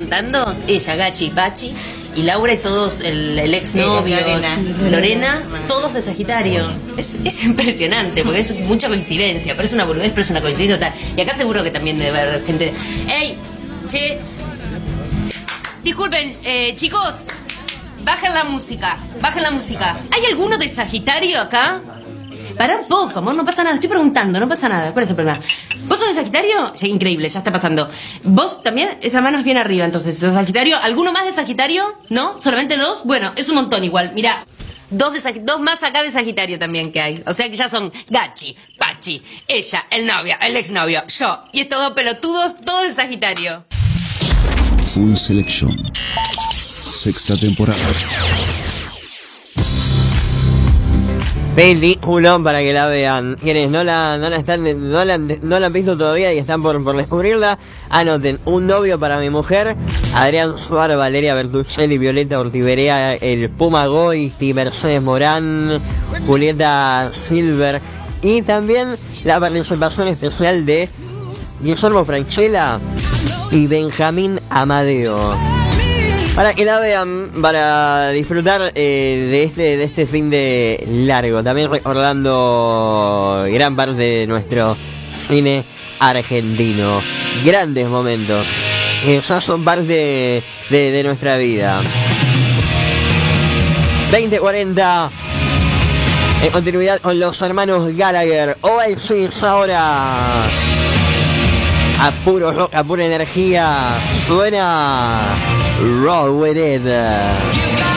cantando, ella, Gachi, Pachi, y Laura y todos, el exnovio, Lorena, todos de Sagitario. Es impresionante, porque es mucha coincidencia, parece una boludez, pero es una coincidencia total. Y acá seguro que también debe haber gente... ¡Ey! Che... Disculpen, chicos, bajen la música. ¿Hay alguno de Sagitario acá? Pará un poco, amor, no pasa nada. Estoy preguntando, no pasa nada. ¿Cuál es el problema? ¿Vos sos de Sagitario? Sí, increíble, ya está pasando. ¿Vos también? Esa mano es bien arriba, entonces. ¿Sos Sagitario? ¿Alguno más de Sagitario? ¿No? ¿Solamente 2? Bueno, es un montón igual. Mirá, 2 más acá de Sagitario también que hay. O sea que ya son Gachi, Pachi, ella, el novio, el exnovio, yo. Y estos 2 pelotudos, todos de Sagitario. Full Selection. Sexta temporada. Peliculón para que la vean. Quienes no la han visto todavía y están por descubrirla, anoten: Un novio para mi mujer, Adrián Suárez, Valeria Bertuccelli, Violeta Ortiverea, el Puma Goiti, Mercedes Morán, Julieta Silver, y también la participación especial de Guillermo Franchella y Benjamín Amadeo. Para que la vean, para disfrutar de este fin de largo. También recordando gran parte de nuestro cine argentino. Grandes momentos que ya son parte de nuestra vida. 20:40. En continuidad con los hermanos Gallagher. Oasis ahora. A puro rock, a pura energía. Suena Roll With It.